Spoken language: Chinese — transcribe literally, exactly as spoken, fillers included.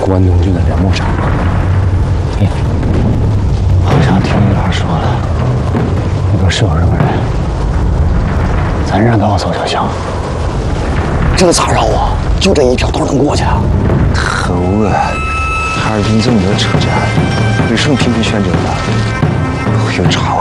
关东军的梁木山。你好像听你老说了，你不是有什么人，咱让道走就行。这咋绕啊？就这一条道能过去啊？ 可恶啊！哈尔滨这么多车站，为什么偏偏选这个？有查我？